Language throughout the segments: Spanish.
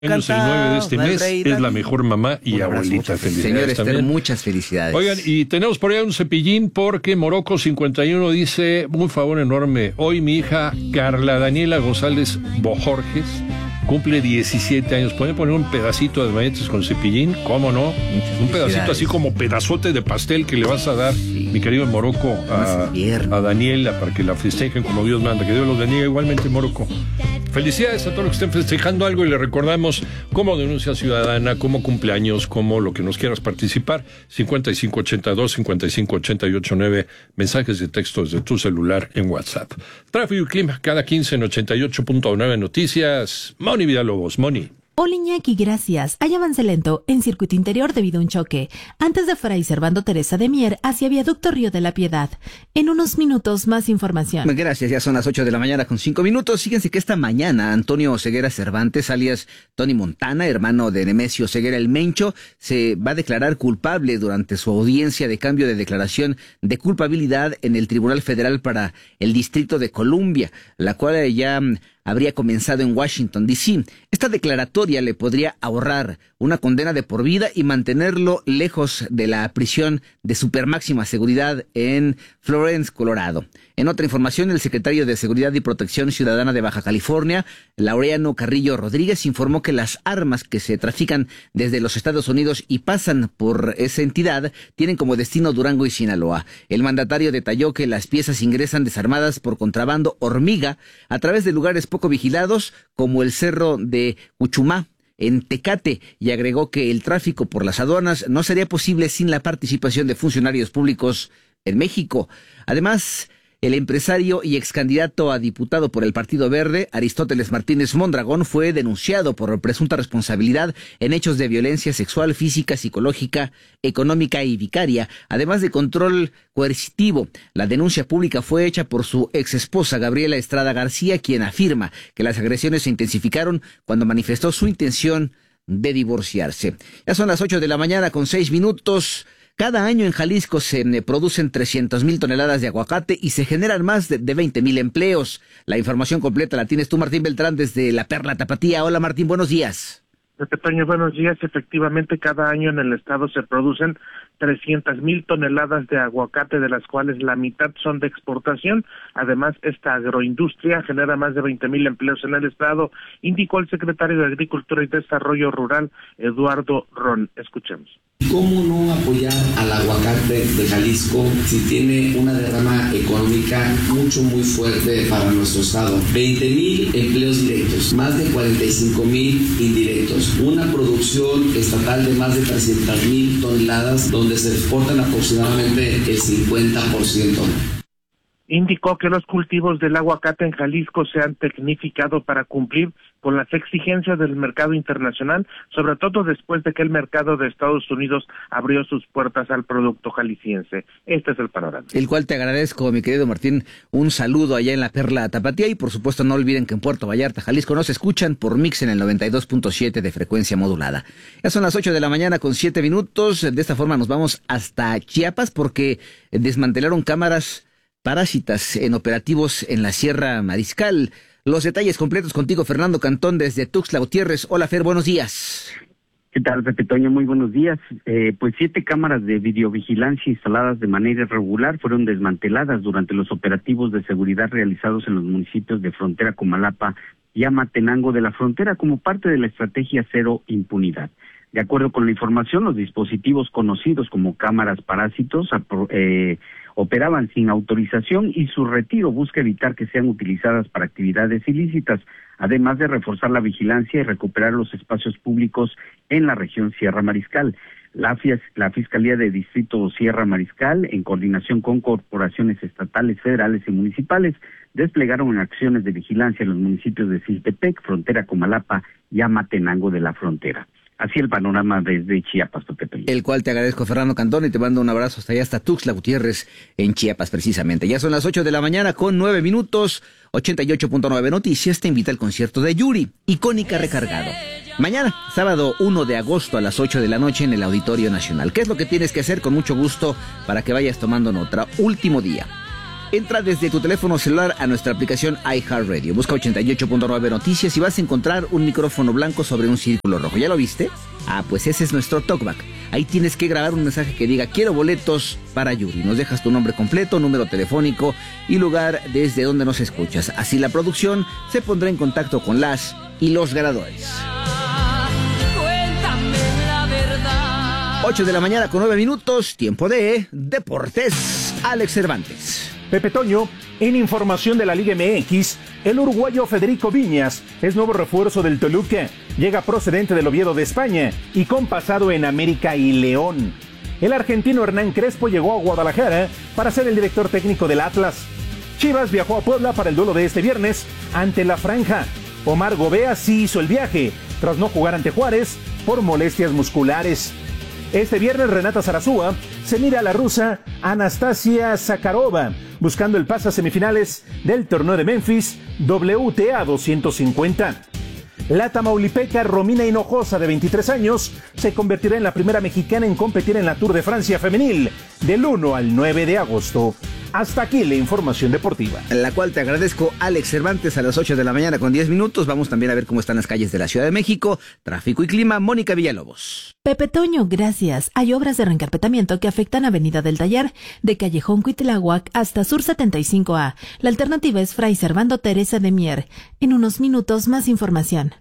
años el 9 de este mes, es la mejor mamá y abuelita. Felicidades. Señor Esther, muchas felicidades. Oigan, y tenemos por allá un cepillín porque Morocco 51 dice, un favor enorme, hoy mi hija Carla Daniela González Bojorges cumple 17 años. ¿Pueden poner un pedacito de mañetes con cepillín? ¿Cómo no? Un pedacito así como pedazote de pastel que le vas a dar, mi querido Morocco, a Daniela para que la festejen como Dios manda. Que Dios los bendiga igualmente, Morocco. Felicidades a todos los que estén festejando algo y le recordamos como denuncia ciudadana, como cumpleaños, como lo que nos quieras participar. 5582-5588-9, mensajes de texto desde tu celular en WhatsApp. Tráfico y clima cada 15 en 88.9 Noticias. Moni Villalobos, Moni. Hola Iñaki, gracias. Hay avance lento en circuito interior debido a un choque. Antes de Fray Servando Teresa de Mier hacia Viaducto Río de la Piedad. En unos minutos más información. Gracias, ya son las 8 de la mañana con 5 minutos. Fíjense que esta mañana Antonio Ceguera Cervantes, alias Tony Montana, hermano de Nemesio Ceguera el Mencho, se va a declarar culpable durante su audiencia de cambio de declaración de culpabilidad en el Tribunal Federal para el Distrito de Columbia, la cual ya habría comenzado en Washington, D.C. Esta declaratoria le podría ahorrar una condena de por vida y mantenerlo lejos de la prisión de supermáxima seguridad en Florence, Colorado. En otra información, el secretario de Seguridad y Protección Ciudadana de Baja California, Laureano Carrillo Rodríguez, informó que las armas que se trafican desde los Estados Unidos y pasan por esa entidad tienen como destino Durango y Sinaloa. El mandatario detalló que las piezas ingresan desarmadas por contrabando hormiga a través de lugares poco vigilados como el Cerro de Cuchumá en Tecate, y agregó que el tráfico por las aduanas no sería posible sin la participación de funcionarios públicos en México. Además, el empresario y excandidato a diputado por el Partido Verde, Aristóteles Martínez Mondragón, fue denunciado por presunta responsabilidad en hechos de violencia sexual, física, psicológica, económica y vicaria, además de control coercitivo. La denuncia pública fue hecha por su exesposa Gabriela Estrada García, quien afirma que las agresiones se intensificaron cuando manifestó su intención de divorciarse. Ya son las 8 de la mañana con 6 minutos. Cada año en Jalisco se producen 300,000 toneladas de aguacate y se generan más de 20,000 empleos. La información completa la tienes tú, Martín Beltrán, desde La Perla Tapatía. Hola, Martín, buenos días. Pepe Toño, buenos días. Efectivamente, cada año en el estado se producen 300,000 toneladas de aguacate, de las cuales la mitad son de exportación. Además, esta agroindustria genera más de 20,000 empleos en el estado, indicó el secretario de Agricultura y Desarrollo Rural, Eduardo Ron. Escuchemos. ¿Cómo no apoyar al aguacate de Jalisco si tiene una derrama económica muy fuerte para nuestro estado? 20,000 empleos directos, más de 45,000 indirectos, una producción estatal de más de 300,000 toneladas donde se exportan aproximadamente el 50%. Indicó que los cultivos del aguacate en Jalisco se han tecnificado para cumplir con las exigencias del mercado internacional, sobre todo después de que el mercado de Estados Unidos abrió sus puertas al producto jalisciense. Este es el panorama. El cual te agradezco, mi querido Martín. Un saludo allá en La Perla Tapatía y por supuesto no olviden que en Puerto Vallarta, Jalisco, nos escuchan por Mix en el 92.7 de frecuencia modulada. Ya son las 8 de la mañana con 7 minutos. De esta forma nos vamos hasta Chiapas porque desmantelaron cámaras parásitas en operativos en la Sierra Mariscal. Los detalles completos contigo, Fernando Cantón, desde Tuxtla Gutiérrez. Hola, Fer, buenos días. ¿Qué tal, Pepe Toño? Muy buenos días. Pues 7 cámaras de videovigilancia instaladas de manera irregular fueron desmanteladas durante los operativos de seguridad realizados en los municipios de Frontera Comalapa y Amatenango de la Frontera como parte de la estrategia Cero Impunidad. De acuerdo con la información, los dispositivos conocidos como cámaras parásitos operaban sin autorización y su retiro busca evitar que sean utilizadas para actividades ilícitas, además de reforzar la vigilancia y recuperar los espacios públicos en la región Sierra Mariscal. La Fiscalía de Distrito Sierra Mariscal, en coordinación con corporaciones estatales, federales y municipales, desplegaron acciones de vigilancia en los municipios de Siltepec, Frontera Comalapa y Amatenango de la Frontera. Así el panorama desde Chiapas, Pepe. El cual te agradezco, Fernando Cantón, y te mando un abrazo hasta allá, hasta Tuxtla Gutiérrez, en Chiapas, precisamente. Ya son las 8 de la mañana con 9 minutos, 88.9 Noticias te invita al concierto de Yuri, Icónica Recargado. Mañana, sábado 1 de agosto a las 8 de la noche en el Auditorio Nacional. ¿Qué es lo que tienes que hacer? Con mucho gusto para que vayas tomando nota. Último día. Entra desde tu teléfono celular a nuestra aplicación iHeartRadio. Busca 88.9 Noticias y vas a encontrar un micrófono blanco sobre un círculo rojo. ¿Ya lo viste? Pues ese es nuestro talkback. Ahí tienes que grabar un mensaje que diga: quiero boletos para Yuri. Nos dejas tu nombre completo, número telefónico y lugar desde donde nos escuchas. Así la producción se pondrá en contacto con las y los ganadores. 8 de la mañana con 9 minutos, tiempo de Deportes. Alex Cervantes. Pepe Toño, en información de la Liga MX, el uruguayo Federico Viñas es nuevo refuerzo del Toluca. Llega procedente del Oviedo de España y con pasado en América y León. El argentino Hernán Crespo llegó a Guadalajara para ser el director técnico del Atlas. Chivas viajó a Puebla para el duelo de este viernes ante La Franja. Omar Gobea sí hizo el viaje, tras no jugar ante Juárez por molestias musculares. Este viernes Renata Zarazúa se mira a la rusa Anastasia Zakharova, buscando el pase a semifinales del torneo de Memphis WTA 250. La tamaulipeca Romina Hinojosa, de 23 años, se convertirá en la primera mexicana en competir en la Tour de Francia femenil del 1 al 9 de agosto. Hasta aquí la información deportiva. La cual te agradezco, Alex Cervantes, a las 8 de la mañana con 10 minutos. Vamos también a ver cómo están las calles de la Ciudad de México. Tráfico y clima, Mónica Villalobos. Pepe Toño, gracias. Hay obras de reencarpetamiento que afectan Avenida del Taller, de Callejón Cuitláhuac hasta Sur 75A. La alternativa es Fray Servando Teresa de Mier. En unos minutos, más información.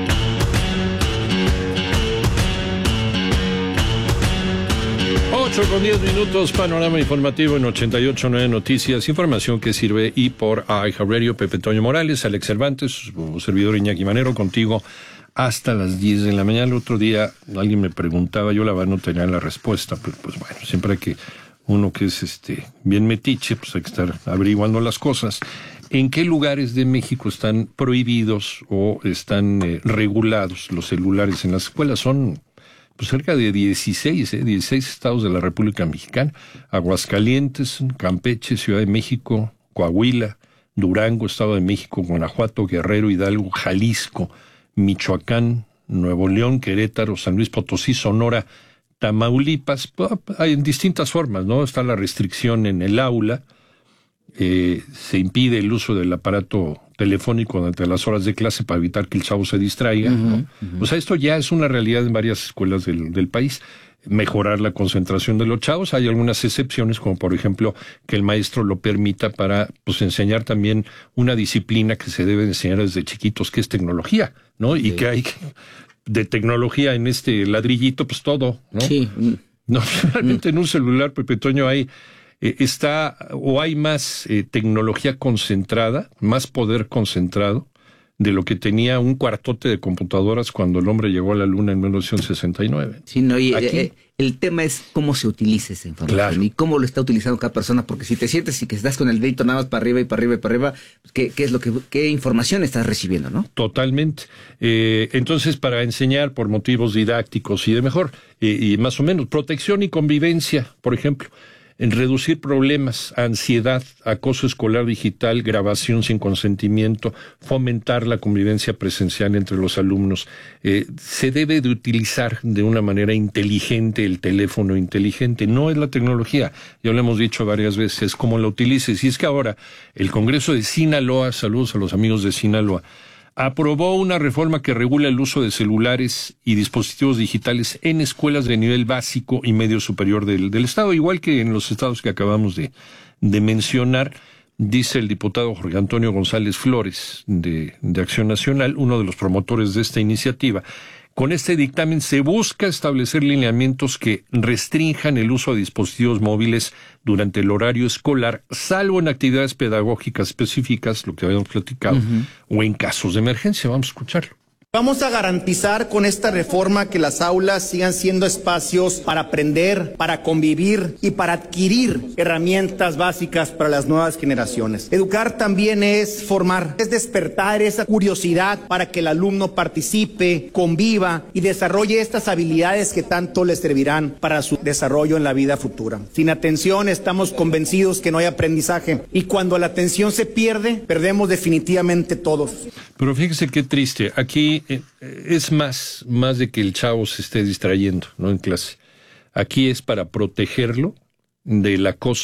8 con 10 minutos, panorama informativo en 88.9 Noticias, información que sirve y por iHeartRadio. Pepe Toño Morales, Alex Cervantes, su servidor Iñaki Manero, contigo hasta las 10 de la mañana. El otro día alguien me preguntaba, yo la verdad no tenía la respuesta, pero pues bueno, siempre hay que, uno que es bien metiche, pues hay que estar averiguando las cosas. ¿En qué lugares de México están prohibidos o están regulados los celulares en las escuelas? Son pues cerca de 16 estados de la República Mexicana: Aguascalientes, Campeche, Ciudad de México, Coahuila, Durango, Estado de México, Guanajuato, Guerrero, Hidalgo, Jalisco, Michoacán, Nuevo León, Querétaro, San Luis Potosí, Sonora, Tamaulipas. Hay en distintas formas, ¿no? Está la restricción en el aula, se impide el uso del aparato telefónico durante las horas de clase para evitar que el chavo se distraiga, ¿no? O sea, esto ya es una realidad en varias escuelas del país. Mejorar la concentración de los chavos. Hay algunas excepciones, como por ejemplo que el maestro lo permita para pues enseñar también una disciplina que se debe enseñar desde chiquitos, que es tecnología, ¿no? Sí. Y que hay de tecnología en este ladrillito, pues todo, ¿no? Sí. No, realmente en un celular, Pepe Toño, hay hay más tecnología concentrada, más poder concentrado de lo que tenía un cuartote de computadoras cuando el hombre llegó a la Luna en 1969. Sí, no, y el tema es cómo se utiliza esa información, claro, y cómo lo está utilizando cada persona, porque si te sientes y que estás con el dedito nada más para arriba y para arriba y para arriba, pues ¿qué información estás recibiendo, no? Totalmente. Entonces, para enseñar por motivos didácticos y de mejor, y más o menos, protección y convivencia, por ejemplo, en reducir problemas, ansiedad, acoso escolar digital, grabación sin consentimiento, fomentar la convivencia presencial entre los alumnos. Se debe de utilizar de una manera inteligente el teléfono inteligente, no es la tecnología, ya lo hemos dicho varias veces, cómo la utilices. Y es que ahora el Congreso de Sinaloa, saludos a los amigos de Sinaloa, aprobó una reforma que regula el uso de celulares y dispositivos digitales en escuelas de nivel básico y medio superior del estado, igual que en los estados que acabamos de mencionar, dice el diputado Jorge Antonio González Flores de Acción Nacional, uno de los promotores de esta iniciativa. Con este dictamen se busca establecer lineamientos que restrinjan el uso de dispositivos móviles durante el horario escolar, salvo en actividades pedagógicas específicas, lo que habíamos platicado, o en casos de emergencia. Vamos a escucharlo. Vamos a garantizar con esta reforma que las aulas sigan siendo espacios para aprender, para convivir y para adquirir herramientas básicas para las nuevas generaciones. Educar también es formar, es despertar esa curiosidad para que el alumno participe, conviva y desarrolle estas habilidades que tanto les servirán para su desarrollo en la vida futura. Sin atención estamos convencidos que no hay aprendizaje y cuando la atención se pierde, perdemos definitivamente todos. Pero fíjese qué triste, aquí es más de que el chavo se esté distrayendo, ¿no? En clase. Aquí es para protegerlo del acoso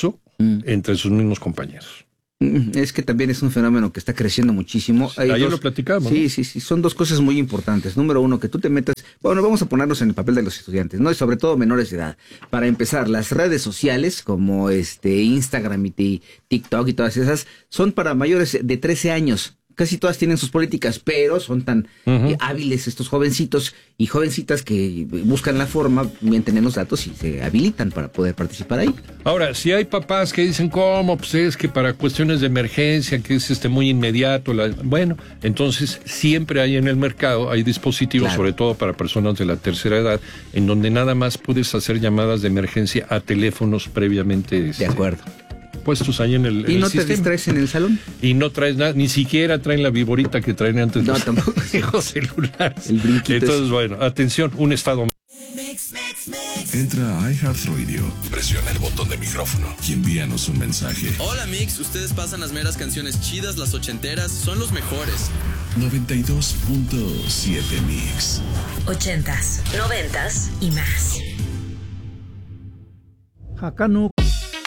entre sus mismos compañeros. Es que también es un fenómeno que está creciendo muchísimo. Ayer lo platicamos. Sí, ¿no? sí, son dos cosas muy importantes. Número uno, que tú te metas, bueno, vamos a ponernos en el papel de los estudiantes, ¿no? Y sobre todo menores de edad. Para empezar, las redes sociales como Instagram y TikTok y todas esas son para mayores de 13 años. Casi todas tienen sus políticas, pero son tan hábiles estos jovencitos y jovencitas que buscan la forma, mienten en los datos y se habilitan para poder participar ahí. Ahora, si hay papás que dicen, ¿cómo? Pues es que para cuestiones de emergencia, que es muy inmediato. Bueno, entonces siempre hay en el mercado, hay dispositivos, sobre todo para personas de la tercera edad, en donde nada más puedes hacer llamadas de emergencia a teléfonos previamente de acuerdo. Puestos ahí en el ¿Y no sistema. te distraes en el salón? Y no traes nada, ni siquiera traen la viborita que traen antes no, tampoco. Los celulares. El brinquito. Entonces, bueno, atención, un estado. Entra a iHeartRadio, presiona el botón de micrófono y envíanos un mensaje. Hola Mix, ustedes pasan las meras canciones chidas, las ochenteras, son los mejores. 92.7 Mix. 80s, 90s y más. Hakanu